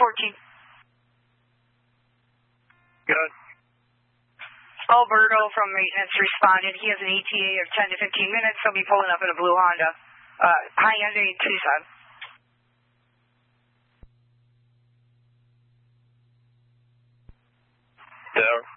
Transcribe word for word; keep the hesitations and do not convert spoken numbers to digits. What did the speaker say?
fourteen. Good. Alberto from maintenance responded. He has an E T A of ten to fifteen minutes. He'll be pulling up in a blue Honda. Uh, Hyundai Tucson. There.